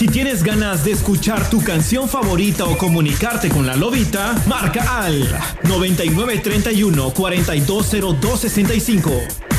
tienes ganas de escuchar tu canción favorita o comunicarte con la Lobita, marca al 9931 420265.